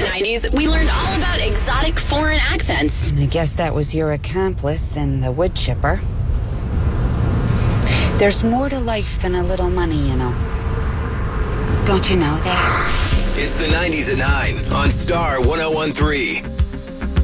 90s, we learned all about exotic foreign accents. I guess that was your accomplice and the wood chipper. There's more to life than a little money, you know. Don't you know that? It's the 90s at 9 on Star 101.3.